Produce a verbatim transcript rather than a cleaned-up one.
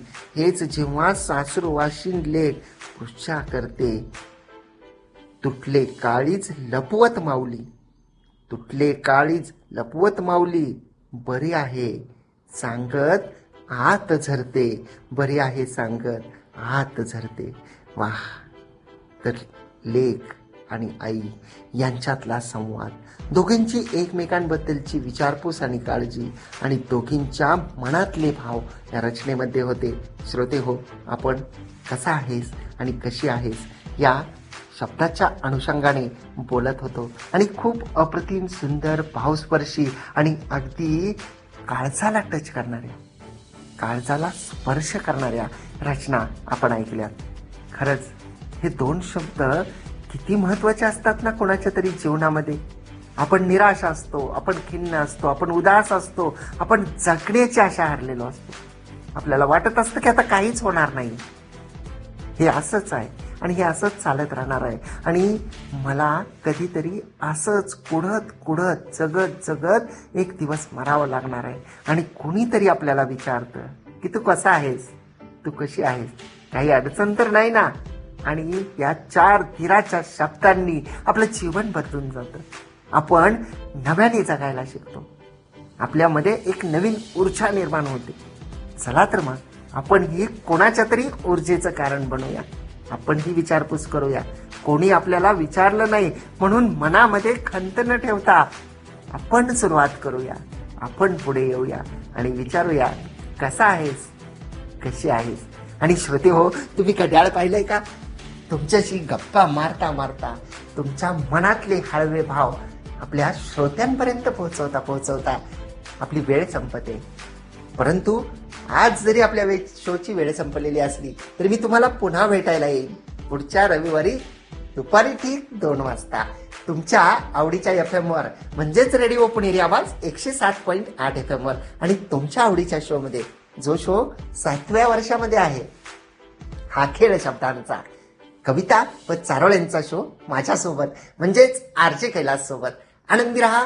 हेच जेव्हा सासुरवाशीण लेक पृच्छा करते, तुटले काळीज लपवत माऊली, तुटले काळीज लपवत माऊली, बरी आहे सांगत आत झरते, बरी आहे सांगत आत झरते. वाह! तर लेक आणि आई यांच्यातला संवाद, दोघींची एकमेकांबद्दलची विचारपूस आणि काळजी आणि दोघींच्या मनातले भाव या रचनेमध्ये होते. श्रोते हो, आपण कसा आहेस आणि कशी आहेस या शब्दाच्या अनुषंगाने बोलत होतो आणि खूप अप्रतिम सुंदर भावस्पर्शी आणि अगदी काळजाला टच करणाऱ्या, काळजाला स्पर्श करणाऱ्या रचना आपण ऐकल्यात. खरंच हे दोन शब्द किती महत्वाचे असतात ना कोणाच्या तरी जीवनामध्ये. आपण निराश असतो, आपण खिन्न असतो, आपण उदास असतो, आपण जगण्याची आशा हरलेलो असतो. आपल्याला वाटत असतं की आता काहीच होणार नाही. हे असंच आहे आणि हे असंच चालत राहणार आहे आणि मला कधीतरी असंच कुढत कुढत जगत जगत एक दिवस मरावं लागणार आहे. आणि कुणीतरी आपल्याला विचारतं की तू कसा आहेस, तू कशी आहेस, काही अडचण तर नाही ना. आणि या चार धीराच्या शब्दांनी आपलं जीवन बदलून जातं. आपण नव्याने जगायला शिकतो, आपल्यामध्ये एक नवीन ऊर्जा निर्माण होते. चला तर मग आपण ही कोणाच्या तरी ऊर्जेचं कारण बनूया, आपण ही विचारपूस करूया. कोणी आपल्याला विचारलं नाही म्हणून मनामध्ये खंत न ठेवता आपण सुरुवात करूया. आपण पुढे येऊया आणि विचारूया कसा आहेस, कशी आहेस. आणि श्रोते हो, तुम्ही घड्याळ पाहिलंय का? तुमच्याशी गप्पा मारता मारता तुमच्या मनातले हळवे भाव आपल्या श्रोत्यांपर्यंत पोहोचवता पोहोचवता आपली वेळ संपते. परंतु आज जरी आपल्या वे शोची वेळ संपलेली असली तरी मी तुम्हाला पुन्हा भेटायला येईल पुढच्या रविवारी दुपारी ठीक दोन वाजता तुमच्या आवडीच्या एफ एम वर, म्हणजेच रेडिओ पुणेरी आवाज एकशे सात पॉईंट आठ एफ एम वर. आणि तुमच्या आवडीच्या शो मध्ये, जो शो सातव्या वर्षामध्ये आहे, हा खेळ शब्दांचा, कविता व चारोळ्यांचा शो माझ्यासोबत म्हणजेच आरजे कैलास सोबत. आनंदी रहा,